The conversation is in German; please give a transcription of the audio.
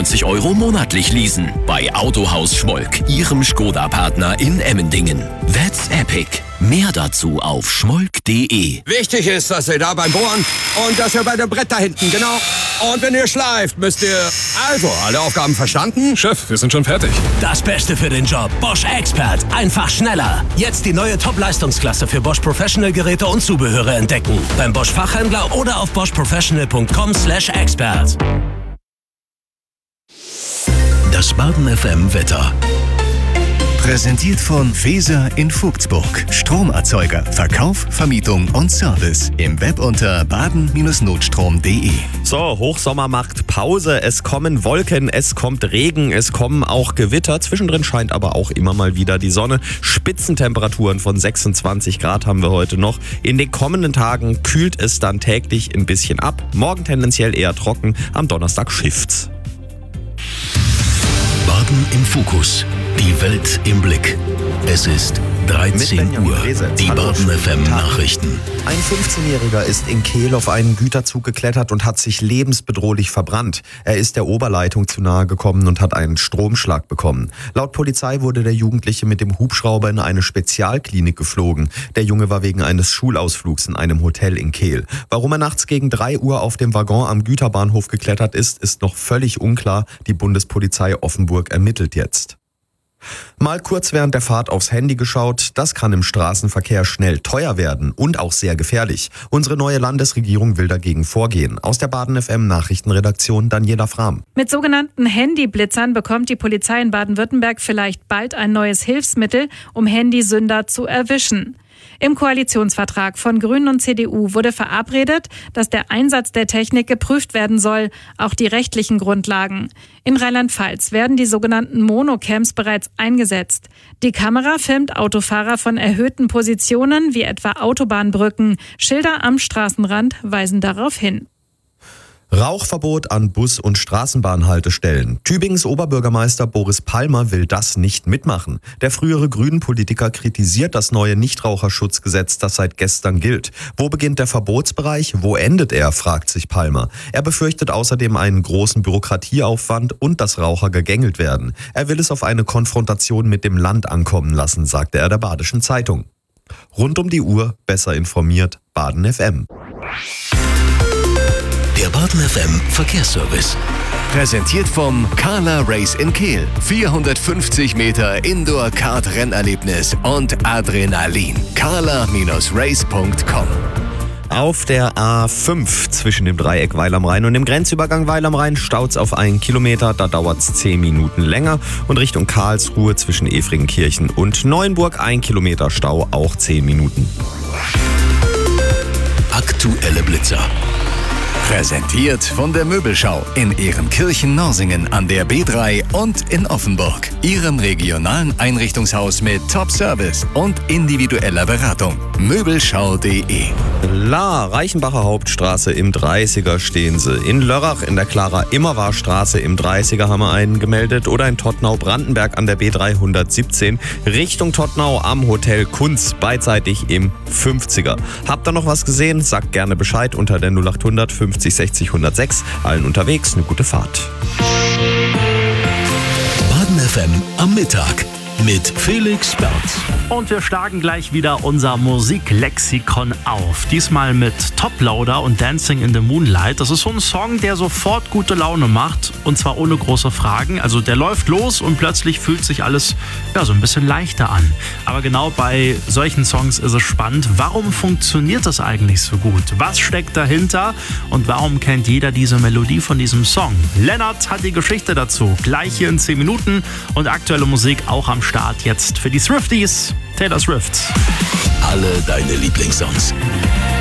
99 € monatlich leasen. Bei Autohaus Schmolk, Ihrem Skoda-Partner in Emmendingen. That's epic. Mehr dazu auf schmolk.de. Wichtig ist, dass ihr da beim Bohren und dass ihr bei dem Brett da hinten, genau. Und wenn ihr schleift, müsst ihr... Also, alle Aufgaben verstanden? Chef, wir sind schon fertig. Das Beste für den Job. Bosch Expert. Einfach schneller. Jetzt die neue Top-Leistungsklasse für Bosch Professional Geräte und Zubehöre entdecken. Beim Bosch Fachhändler oder auf boschprofessional.com/expert. Das Baden FM Wetter. Präsentiert von Weser in Vogtsburg. Stromerzeuger, Verkauf, Vermietung und Service. Im Web unter baden-notstrom.de. So, Hochsommer macht Pause. Es kommen Wolken, es kommt Regen, es kommen auch Gewitter. Zwischendrin scheint aber auch immer mal wieder die Sonne. Spitzentemperaturen von 26 Grad haben wir heute noch. In den kommenden Tagen kühlt es dann täglich ein bisschen ab. Morgen tendenziell eher trocken, am Donnerstag schifft's. Baden im Fokus. Die Welt im Blick. Es ist 13 Uhr. Die Baden FM Nachrichten. Ein 15-Jähriger ist in Kehl auf einen Güterzug geklettert und hat sich lebensbedrohlich verbrannt. Er ist der Oberleitung zu nahe gekommen und hat einen Stromschlag bekommen. Laut Polizei wurde der Jugendliche mit dem Hubschrauber in eine Spezialklinik geflogen. Der Junge war wegen eines Schulausflugs in einem Hotel in Kehl. Warum er nachts gegen 3 Uhr auf dem Waggon am Güterbahnhof geklettert ist noch völlig unklar. Die Bundespolizei Offenburg ermittelt jetzt. Mal kurz während der Fahrt aufs Handy geschaut, das kann im Straßenverkehr schnell teuer werden und auch sehr gefährlich. Unsere neue Landesregierung will dagegen vorgehen. Aus der Baden FM Nachrichtenredaktion Daniela Frahm. Mit sogenannten Handyblitzern bekommt die Polizei in Baden-Württemberg vielleicht bald ein neues Hilfsmittel, um Handysünder zu erwischen. Im Koalitionsvertrag von Grünen und CDU wurde verabredet, dass der Einsatz der Technik geprüft werden soll, auch die rechtlichen Grundlagen. In Rheinland-Pfalz werden die sogenannten Monocams bereits eingesetzt. Die Kamera filmt Autofahrer von erhöhten Positionen wie etwa Autobahnbrücken. Schilder am Straßenrand weisen darauf hin. Rauchverbot an Bus- und Straßenbahnhaltestellen. Tübingens Oberbürgermeister Boris Palmer will das nicht mitmachen. Der frühere Grünen-Politiker kritisiert das neue Nichtraucherschutzgesetz, das seit gestern gilt. Wo beginnt der Verbotsbereich? Wo endet er? Fragt sich Palmer. Er befürchtet außerdem einen großen Bürokratieaufwand und dass Raucher gegängelt werden. Er will es auf eine Konfrontation mit dem Land ankommen lassen, sagte er der Badischen Zeitung. Rund um die Uhr, besser informiert, Baden FM. Der Baden FM Verkehrsservice. Präsentiert vom Carla Race in Kehl. 450 Meter Indoor-Kart-Rennerlebnis und Adrenalin. carla-race.com. Auf der A5 zwischen dem Dreieck Weil am Rhein und dem Grenzübergang Weil am Rhein staut's auf 1 Kilometer, da dauert's 10 Minuten länger. Und Richtung Karlsruhe zwischen Efringenkirchen und Neuenburg 1 Kilometer Stau, auch 10 Minuten. Aktuelle Blitzer. Präsentiert von der Möbelschau in Ehrenkirchen-Norsingen an der B3 und in Offenburg. Ihrem regionalen Einrichtungshaus mit Top-Service und individueller Beratung. Möbelschau.de. Reichenbacher Hauptstraße im 30er stehen sie. In Lörrach in der Clara-Immerwahr-Straße im 30er haben wir einen gemeldet. Oder in Tottnau-Brandenberg an der B317 Richtung Tottnau am Hotel Kunz, beidseitig im 50er. Habt ihr noch was gesehen? Sagt gerne Bescheid unter der 0800 50 60 106. Allen unterwegs eine gute Fahrt. Baden FM am Mittag mit Felix Berz. Und wir schlagen gleich wieder unser Musiklexikon auf. Diesmal mit Top Loader und Dancing in the Moonlight. Das ist so ein Song, der sofort gute Laune macht. Und zwar ohne große Fragen. Also der läuft los und plötzlich fühlt sich alles so ein bisschen leichter an. Aber genau bei solchen Songs ist es spannend. Warum funktioniert das eigentlich so gut? Was steckt dahinter? Und warum kennt jeder diese Melodie von diesem Song? Lennart hat die Geschichte dazu. Gleich hier in 10 Minuten. Und aktuelle Musik auch am Start jetzt für die Swifties. Taylor Swift. Alle deine Lieblingssongs.